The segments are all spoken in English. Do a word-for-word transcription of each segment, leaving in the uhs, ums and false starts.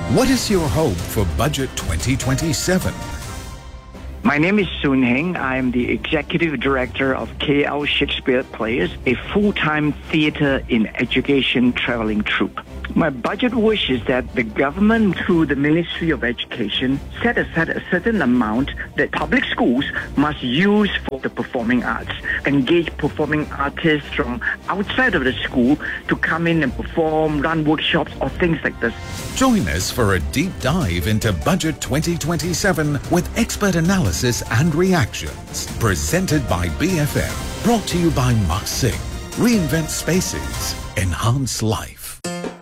What is your hope for Budget twenty twenty-seven? My name is Soon Heng. I am the Executive Director of K L Shakespeare Players, a full-time theatre in education travelling troupe. My budget wish is that the government, through the Ministry of Education, set aside a certain amount that public schools must use for the performing arts. Engage performing artists from outside of the school to come in and perform, run workshops or things like this. Join us for a deep dive into Budget twenty twenty-seven with expert analysis and reactions. Presented by B F M. Brought to you by Mux Singh. Reinvent spaces. Enhance life.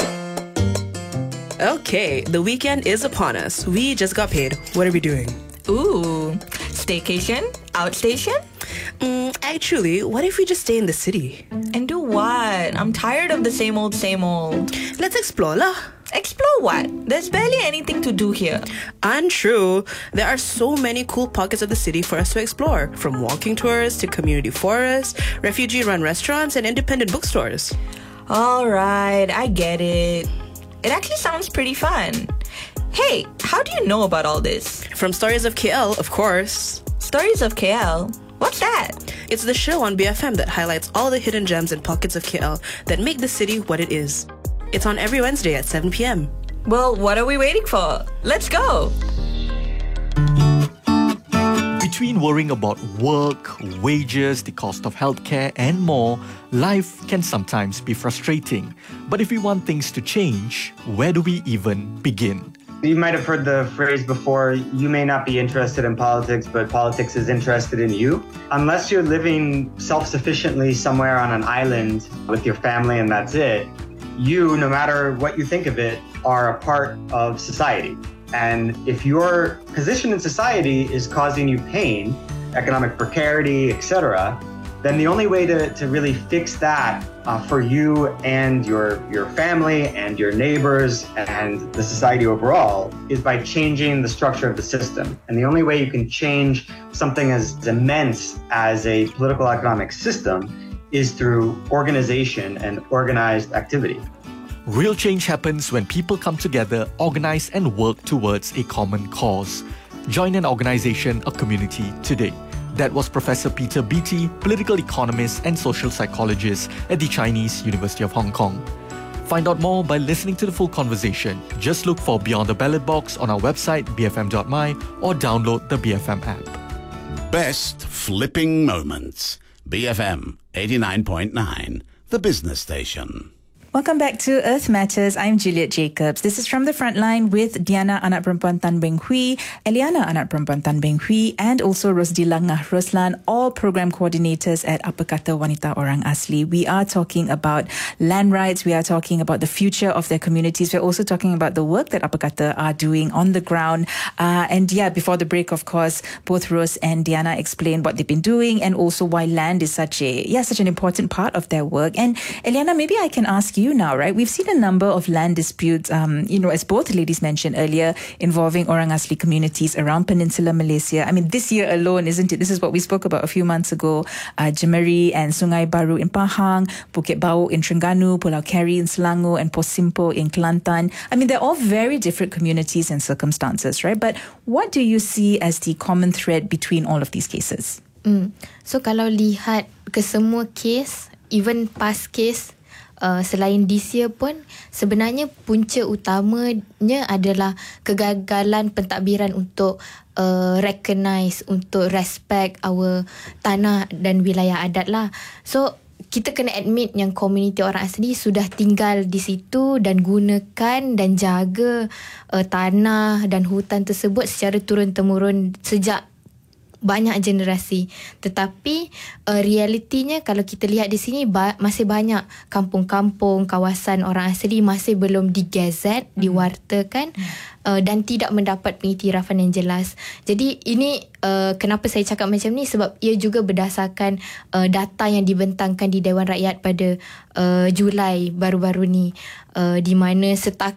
Okay, the weekend is upon us. We just got paid. What are we doing? Ooh, staycation? Outstation? Mm, actually, what if we just stay in the city? And do what? I'm tired of the same old, same old. Let's explore lah. Explore what? There's barely anything to do here. Untrue. There are so many cool pockets of the city for us to explore. From walking tours to community forests, refugee-run restaurants and independent bookstores. Alright, I get it. It actually sounds pretty fun. Hey, how do you know about all this? From Stories of K L, of course. Stories of K L? What's that? It's the show on B F M that highlights all the hidden gems and pockets of K L that make the city what it is. It's on every Wednesday at seven p.m. Well, what are we waiting for? Let's go! Between worrying about work, wages, the cost of healthcare, and more, life can sometimes be frustrating. But if we want things to change, where do we even begin? You might have heard the phrase before, you may not be interested in politics, but politics is interested in you. Unless you're living self-sufficiently somewhere on an island with your family and that's it, you, no matter what you think of it, are a part of society. And if your position in society is causing you pain, economic precarity, et cetera, then the only way to, to really fix that uh, for you and your, your family and your neighbors and the society overall is by changing the structure of the system. And the only way you can change something as immense as a political economic system is through organization and organized activity. Real change happens when people come together, organize and work towards a common cause. Join an organization or community today. That was Professor Peter Beattie, political economist and social psychologist at the Chinese University of Hong Kong. Find out more by listening to the full conversation. Just look for Beyond the Ballot Box on our website b f m dot m y or download the B F M app. Best flipping moments. B F M eighty-nine point nine, the business station. Welcome back to Earth Matters. I'm Juliet Jacobs. This is From the Frontline with Diana Anak Perempuan Tan Beng Hui, Eliana Anak Perempuan Tan Beng Hui, and also Rosdila Ngah Roslan, all program coordinators at Apa Kata Wanita Orang Asli. We are talking about land rights. We are talking about the future of their communities. We're also talking about the work that Apa Kata are doing on the ground. Uh, and yeah, before the break, of course, both Ros and Diana explained what they've been doing and also why land is such a, yeah, such an important part of their work. And Eliana, maybe I can ask you now, right? We've seen a number of land disputes, um, you know, as both ladies mentioned earlier, involving Orang Asli communities around Peninsular Malaysia. I mean, this year alone, isn't it? This is what we spoke about a few months ago. Uh, Jemeri and Sungai Baru in Pahang, Bukit Bau in Terengganu, Pulau Keri in Selangor, and Posimpo in Kelantan. I mean, they're all very different communities and circumstances, right? But what do you see as the common thread between all of these cases? Mm. So, kalau lihat ke semua kes, even past case, Uh, selain this year pun, sebenarnya punca utamanya adalah kegagalan pentadbiran untuk uh, recognize, untuk respect our tanah dan wilayah adat lah. So, kita kena admit yang komuniti orang asli sudah tinggal di situ dan gunakan dan jaga uh, tanah dan hutan tersebut secara turun-temurun sejak banyak generasi. Tetapi uh, realitinya kalau kita lihat di sini ba- masih banyak kampung-kampung, kawasan orang asli masih belum digazet, mm-hmm. diwartakan mm-hmm. uh, dan tidak mendapat pengiktirafan yang jelas. Jadi ini uh, kenapa saya cakap macam ni, sebab ia juga berdasarkan uh, data yang dibentangkan di Dewan Rakyat pada uh, Julai baru-baru ni, uh, di mana setakat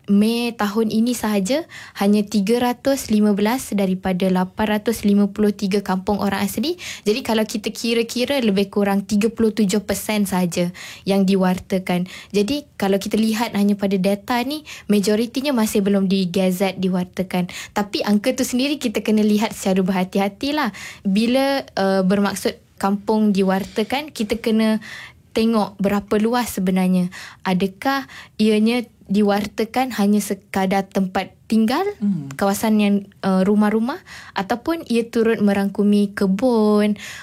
Mei tahun ini sahaja hanya tiga ratus lima belas daripada lapan ratus lima puluh tiga kampung orang asli. Jadi kalau kita kira-kira lebih kurang tiga puluh tujuh peratus sahaja yang diwartakan. Jadi kalau kita lihat hanya pada data ni, majoritinya masih belum digazet, diwartakan. Tapi angka tu sendiri kita kena lihat secara berhati-hatilah. Bila uh, bermaksud kampung diwartakan, kita kena tengok berapa luas sebenarnya. Adakah ianya diwartakan hanya sekadar tempat tinggal, hmm. kawasan yang uh, rumah-rumah, ataupun ia turut merangkumi kebun,